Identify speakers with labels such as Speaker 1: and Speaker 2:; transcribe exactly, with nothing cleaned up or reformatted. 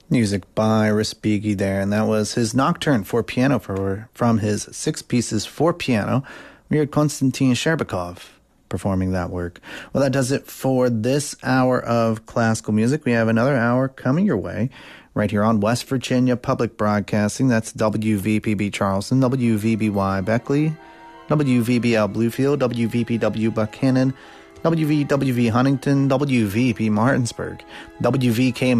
Speaker 1: Music by Respighi there, and that was his Nocturne for piano for, from his Six Pieces for Piano. We heard Konstantin Sherbakov performing that work. Well, that does it for this hour of classical music. We have another hour coming your way right here on West Virginia Public Broadcasting. That's W V P B Charleston, W V B Y Beckley, W V B L Bluefield, W V P W Buchanan, W V W V Huntington, W V P Martinsburg, W V K